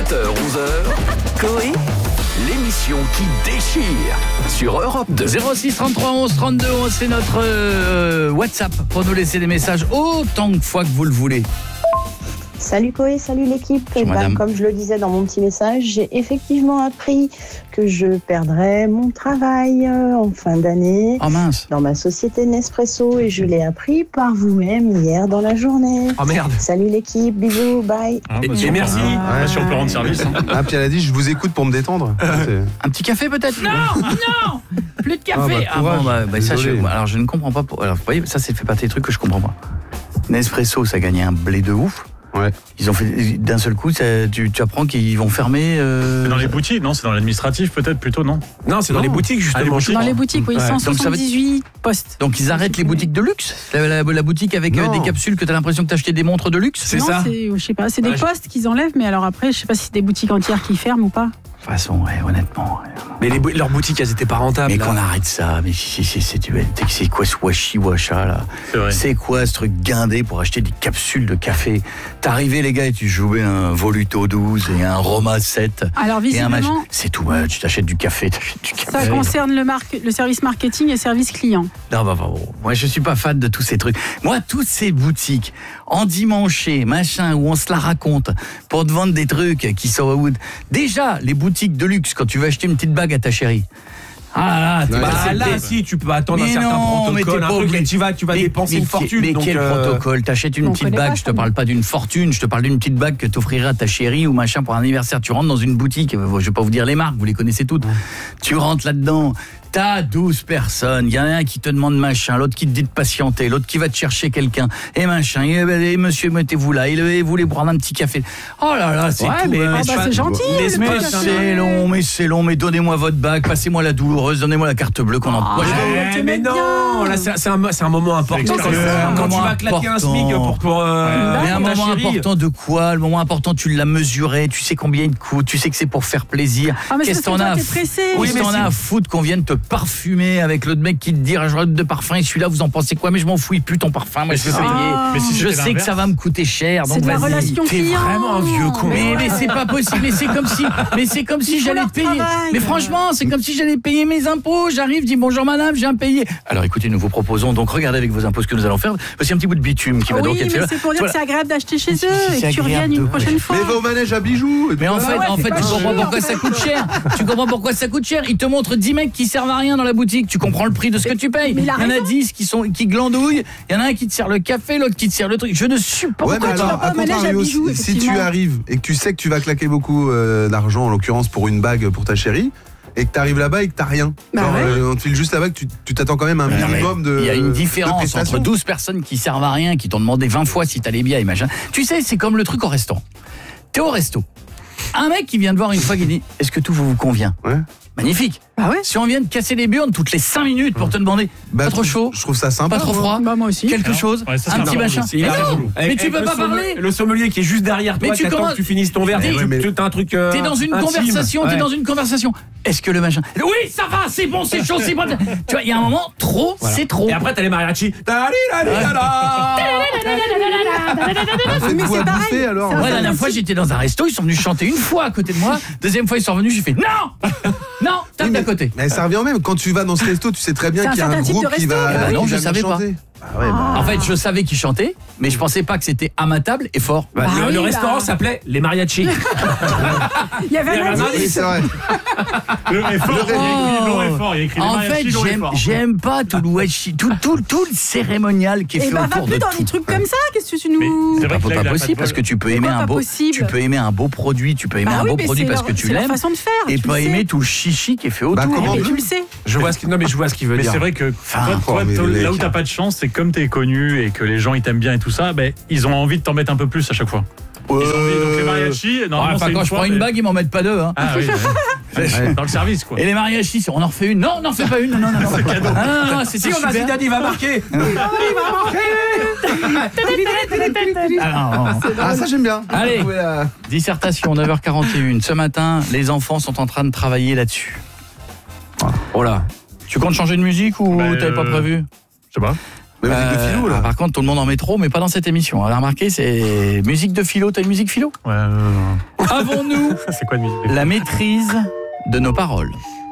7h-11h, Coé, l'émission qui déchire sur Europe 2. 06 33 11 32 11, c'est notre WhatsApp pour nous laisser des messages autant de fois que vous le voulez. Salut Coé, salut l'équipe. Comme je le disais dans mon petit message, j'ai effectivement appris que je perdrais mon travail en fin d'année dans ma société Nespresso et je l'ai appris par vous-même hier dans la journée. Oh merde. Salut l'équipe, bisous, bye. Et merci. Sur le plan de service. Puis elle a dit je vous écoute pour me détendre. Un petit café peut-être? Non, plus de café. Ça, alors je ne comprends pas. Alors vous voyez, ça c'est fait partie des trucs que je comprends pas. Nespresso, ça gagnait un blé de ouf. Ouais. Ils ont fait d'un seul coup, tu apprends qu'ils vont fermer. C'est dans les boutiques, non? C'est dans l'administratif peut-être plutôt, non? Non, c'est dans les boutiques justement. Dans les boutiques, oui, 178 postes. Donc ils arrêtent les boutiques de luxe, la boutique avec des capsules que tu as l'impression que tu as acheté des montres de luxe. C'est ça. Je sais pas, c'est des postes qu'ils enlèvent, mais alors après, je sais pas si c'est des boutiques entières qui ferment ou pas. De toute façon, honnêtement. Mais leurs boutiques, elles étaient pas rentables. Mais qu'on arrête ça. Mais c'est quoi ce washi-washa là? C'est quoi ce truc guindé pour acheter des capsules de café? T'arrivais les gars et tu jouais un Voluto 12 et un Roma 7. Alors visiblement, c'est tout. Tu t'achètes du café, Ça concerne le service marketing et service client. Non, moi je suis pas fan de tous ces trucs. Moi, toutes ces boutiques endimanchées, machin, où on se la raconte pour te vendre des trucs qui sont déjà les boutiques de luxe quand tu vas acheter une petite bague à ta chérie. Là, si tu peux attendre un certain protocole, un truc, et tu vas dépenser une fortune. Mais quel protocole? T'achètes une petite bague, je te parle pas d'une fortune, je te parle d'une petite bague que t'offriras ta chérie ou machin pour un anniversaire. Tu rentres dans une boutique, je vais pas vous dire les marques, vous les connaissez toutes. Tu rentres là-dedans, t'as 12 personnes, il y en a un qui te demande machin, l'autre qui te dit de patienter, l'autre qui va te chercher quelqu'un, et machin, et monsieur, mettez-vous là, et vous voulez prendre un petit café. Oh là là, c'est tout. C'est gentil. Mais c'est long, mais donnez-moi votre bague, passez-moi la douloureuse, donnez-moi la carte bleue qu'on en... Mais non, là c'est un moment important. Quand tu vas claquer un SMIC pour mais un moment important de quoi? Le moment important, tu l'as mesuré, tu sais combien il coûte, tu sais que c'est pour faire plaisir. Qu'est-ce que t'en as à foutre qu'on vienne te parfumer avec l'autre mec qui te dit je de parfum et celui-là vous en pensez quoi? Mais je m'en fous, il pue ton parfum, moi je vais payer. Mais si je sais que ça va me coûter cher, donc c'est de la relation t'es client. vraiment un vieux con. Mais c'est pas possible, mais c'est comme si j'allais te payer. Mais franchement, c'est comme si j'allais payer mes impôts. J'arrive, dis bonjour madame, j'ai un payé. Alors écoutez, nous vous proposons donc regardez avec vos impôts ce que nous allons faire. Voici un petit bout de bitume qui va donc être mais c'est pour dire que c'est agréable d'acheter chez eux et que tu reviennes une prochaine fois. Mais va au manège à bijoux. Mais en fait, tu comprends pourquoi ça coûte cher. Tu comprends pourquoi ça coûte cher. Ils te montrent 10 mecs qui servent à rien dans la boutique. Tu comprends le prix de ce que tu payes. Il y en a 10 qui glandouillent. Il y en a un qui te sert le café, l'autre qui te sert le truc. Je ne supporte pas. Ouais, mais alors, à contrario, si tu arrives et que tu sais que tu vas claquer beaucoup d'argent, en l'occurrence pour une bague pour ta chérie, et que tu arrives là-bas et que tu n'as rien. On te file juste la bague, tu t'attends quand même un minimum de. Il y a une différence entre 12 personnes qui servent à rien, qui t'ont demandé 20 fois si t'allais bien et machin. Tu sais, c'est comme le truc au restaurant. T'es au resto. Un mec qui vient te voir une fois qui dit est-ce que tout vous convient? Ouais. Magnifique. Si on vient de casser les burnes toutes les 5 minutes pour te demander pas trop chaud, je trouve ça sympa, pas trop froid, moi aussi. quelque chose, un petit machin. Mais tu peux pas parler. Le sommelier qui est juste derrière toi, qui attend que tu finisses ton verre, tu as un truc. T'es dans une conversation, Est-ce que le machin? Oui, ça va, c'est bon, c'est chaud, c'est bon. Tu vois, il y a un moment trop, c'est trop. Et après t'as les mariachis. Mais c'est pareil. Alors. La dernière fois, j'étais dans un resto, ils sont venus chanter une fois à côté de moi. Deuxième fois, ils sont revenus, j'ai fait non, tape d'à côté. Mais ça revient au même. Quand tu vas dans ce resto, tu sais très bien qu'il y a un groupe qui va. Non, je savais pas. En fait, je savais qu'ils chantaient, mais je pensais pas que c'était à ma table et fort. Le restaurant s'appelait Les Mariachis. Il y avait un indice. C'est vrai. Le fort, il y a écrit Les Mariachis. En fait, j'aime pas tout le cérémonial qui est fait autour de tout. Va plus dans des trucs comme ça, qu'est-ce que tu nous... C'est pas possible parce que tu peux aimer un beau produit, tu peux aimer un beau produit parce que tu l'aimes et pas aimer tout le chichi qui est fait autour. Tu le sais. Je vois ce qu'il veut dire. Mais c'est vrai que toi, là où t'as pas de chance, c'est comme t'es connu et que les gens ils t'aiment bien et tout ça, ils ont envie de t'en mettre un peu plus à chaque fois. Ils ont envie, donc les mariachis, normalement c'est quand je prends une bague, ils m'en mettent pas deux. Hein. Ah oui, dans le service quoi. Et les mariachis, on en refait une? Non, on n'en fait pas une. Non. C'est cadeau. C'est si on a Zidane, il va marquer. Ça j'aime bien. Allez, dissertation 9h41. Ce matin, les enfants sont en train de travailler là-dessus. Oh là. Tu comptes changer de musique ou t'avais pas prévu? Je sais pas. Mais musique de philo, là. Par contre, tout le monde en met trop, mais pas dans cette émission. On a remarqué, c'est musique de philo. T'as une musique philo ? Ouais. Avons-nous c'est quoi une musique de philo ? La maîtrise de nos paroles.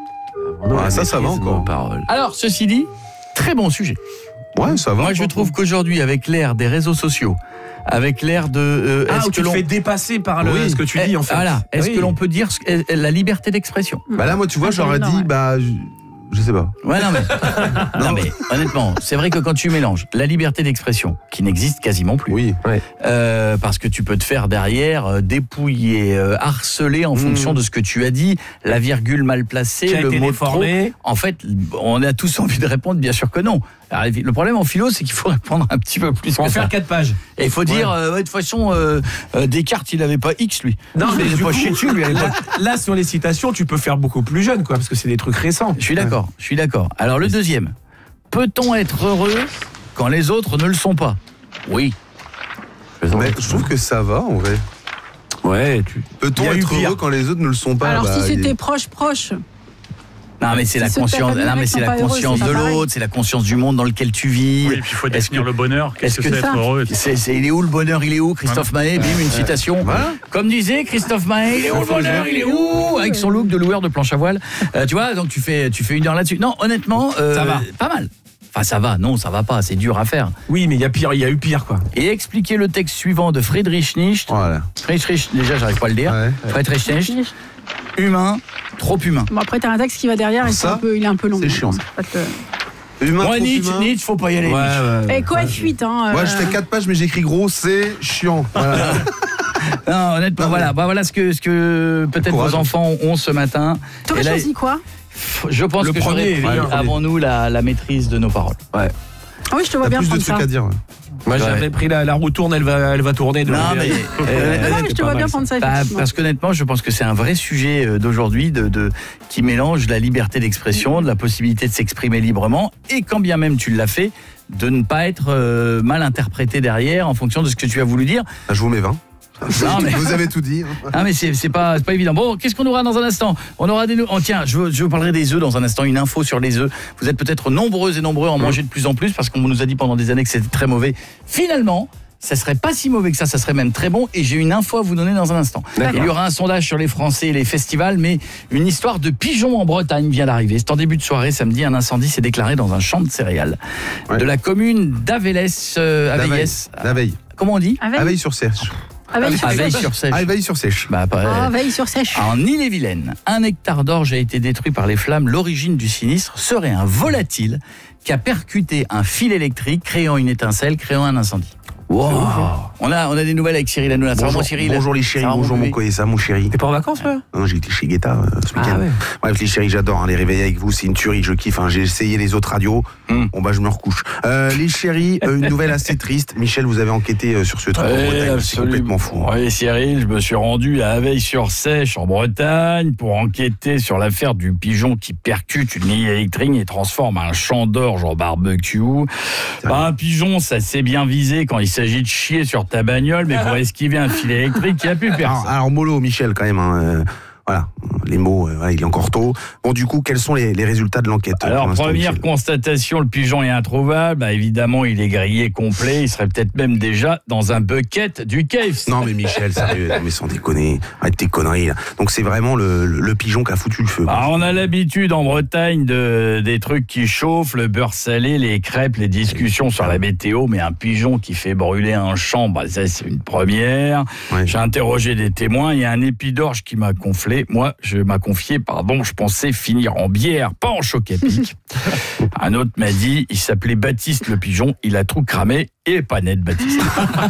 Ça va encore. Alors, ceci dit, très bon sujet. Ouais, ça va. Moi, je trouve qu'aujourd'hui, avec l'ère des réseaux sociaux, avec l'ère de... où tu te fais dépasser par ce que tu dis, en fait. Voilà. Est-ce que l'on peut dire la liberté d'expression ? Bah là, moi, tu vois, j'aurais dit, je sais pas. Ouais, non mais honnêtement, c'est vrai que quand tu mélanges la liberté d'expression, qui n'existe quasiment plus, oui, parce que tu peux te faire derrière dépouiller, harceler en fonction de ce que tu as dit, la virgule mal placée, le mot déformé. En fait, on a tous envie de répondre, bien sûr que non. Alors, le problème en philo, c'est qu'il faut répondre un petit peu plus. Il faut en faire 4 pages. Et il faut dire, de toute façon, Descartes, il n'avait pas X, lui. Non, mais il pas chier dessus, lui. Là, sur les citations, tu peux faire beaucoup plus jeune, quoi, parce que c'est des trucs récents. Je suis d'accord. Alors, le deuxième. Peut-on être heureux quand les autres ne le sont pas ? Oui. Mais je trouve que ça va, en vrai. Ouais, Peut-on être heureux quand les autres ne le sont pas ? Alors, si c'était proche. Non, mais c'est la conscience. Non, mais c'est la conscience de l'autre, c'est la conscience du monde dans lequel tu vis. Oui, et puis il faut définir le bonheur. Qu'est-ce que c'est être heureux ? Il est où le bonheur ? Il est où ? Christophe Maé, bim, une citation. Comme disait Christophe Maé, il est où le bonheur ? Il est où ? Avec son look de loueur de planche à voile. Tu vois, donc tu fais 1 heure là-dessus. Non, honnêtement, ça va. Pas mal. Enfin, ça va. Non, ça va pas. C'est dur à faire. Oui, mais il y a eu pire, quoi. Et expliquer le texte suivant de Friedrich Nietzsche. Voilà. Friedrich, déjà, j'arrive pas à le dire. Friedrich Nietzsche. Humain, trop humain. Bon, après, t'as un texte qui va derrière et il est un peu long. C'est chiant. Humain, trop humain. Nietzsche, faut pas y aller. Et quoi, fuite, hein. Moi, je fais 4 pages, mais j'écris gros, c'est chiant. Voilà. Non, honnêtement, voilà ce que peut-être vos enfants ont ce matin. T'aurais choisi quoi ? Je pense que j'aurais pris avant nous la maîtrise de nos paroles. Ouais. Ah oui, je te vois bien prendre ça. Plus de trucs à dire. Moi, j'avais pris la roue tourne, elle va tourner. Non, mais je te vois bien prendre ça. Parce qu'honnêtement, je pense que c'est un vrai sujet d'aujourd'hui qui mélange la liberté d'expression, de la possibilité de s'exprimer librement, et quand bien même tu l'as fait, de ne pas être mal interprété derrière en fonction de ce que tu as voulu dire. Je vous mets 20. Non, mais... Vous avez tout dit. Ah, mais c'est pas évident. Bon, qu'est-ce qu'on aura dans un instant ? On aura des... tiens, je vous parlerai des œufs dans un instant, une info sur les œufs. Vous êtes peut-être nombreux et nombreux à en manger de plus en plus parce qu'on nous a dit pendant des années que c'était très mauvais. Finalement, ça serait pas si mauvais que ça serait même très bon, et j'ai une info à vous donner dans un instant. D'accord. Il y aura un sondage sur les Français et les festivals, mais une histoire de pigeons en Bretagne vient d'arriver. C'est en début de soirée, samedi, un incendie s'est déclaré dans un champ de céréales de la commune d'Avellès. D'Aveille. Comment on dit ? Aveille-sur-Sèche. Aveille-sur-Sèche. Aveille-sur-Sèche. Aveille-sur-Sèche. En Ille-et-Vilaine, 1 hectare d'orge a été détruit par les flammes. L'origine du sinistre serait un volatile qui a percuté un fil électrique, créant une étincelle, créant un incendie. Wow. On a des nouvelles avec Cyril Hanouna. Bonjour Cyril. Bonjour les chéris, bonjour mon Koessa, mon chéri. T'es pas en vacances là ? Non, j'ai été chez Guetta ce week-end. Ouais. Bref les chéris, j'adore les réveiller avec vous, c'est une tuerie, je kiffe. J'ai essayé les autres radios. Bon bah je me recouche. Les chéris, une nouvelle assez triste. Michel, vous avez enquêté sur ce truc en Bretagne, c'est complètement fou. Oui Cyril, je me suis rendu à Aveille-sur-Sèche en Bretagne pour enquêter sur l'affaire du pigeon qui percute une ligne électrique et transforme un champ d'orge en barbecue. Un pigeon, ça c'est bien visé quand il s'agit de chier sur ta bagnole, mais pour esquiver un fil électrique, il n'y a plus personne. Alors mollo, Michel, quand même. Voilà, les mots, il est encore tôt. Bon, du coup, quels sont les résultats de l'enquête ? Alors, première constatation, le pigeon est introuvable. Bah, évidemment, il est grillé complet. Il serait peut-être même déjà dans un bucket du KFC. Non, mais Michel, sérieux, mais sans déconner. Arrête tes conneries, là. Donc, c'est vraiment le pigeon qui a foutu le feu. Bah, on a l'habitude en Bretagne des trucs qui chauffent, le beurre salé, les crêpes, les discussions sur la météo. Mais un pigeon qui fait brûler un champ, bah, ça, c'est une première. Ouais. J'ai interrogé des témoins. Il y a un épi d'orge qui m'a gonflé. Moi, je pensais finir en bière, pas en choc à pic. Un autre m'a dit, il s'appelait Baptiste le pigeon, il a tout cramé, il est pas net, Baptiste.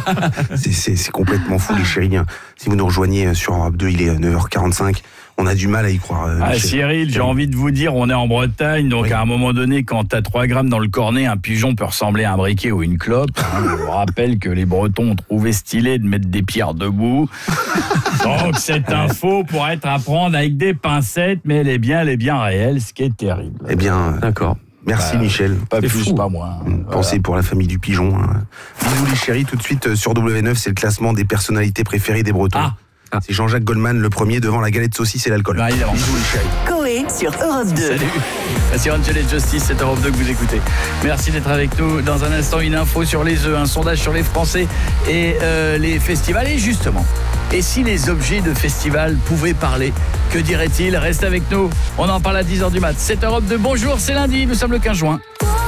c'est complètement fou, les chéris. Si vous nous rejoignez sur Europe 2, il est 9h45. On a du mal à y croire. Cyril, j'ai envie de vous dire, on est en Bretagne, donc à un moment donné, quand t'as 3 grammes dans le cornet, un pigeon peut ressembler à un briquet ou une clope. Je vous rappelle que les Bretons ont trouvé stylé de mettre des pierres debout. Donc cette info pourrait être à prendre avec des pincettes, mais elle est bien réelle, ce qui est terrible. Eh bien, d'accord. Merci Michel. Pas plus, fou. Pas moins. Pensez pour la famille du pigeon. Bisous les chéris, tout de suite sur W9, c'est le classement des personnalités préférées des Bretons. C'est Jean-Jacques Goldman le premier devant la galette saucisse et l'alcool. Bah, évidemment. Bisous les chéris. Coé sur Europe 2. Salut. C'est Angel et Justice, c'est Europe 2 que vous écoutez. Merci d'être avec nous. Dans un instant, une info sur les œufs, un sondage sur les Français et les festivals. Et justement, et si les objets de festival pouvaient parler, que dirait-il? Reste avec nous. On en parle à 10h du mat. C'est Europe 2. Bonjour, c'est lundi. Nous sommes le 15 juin.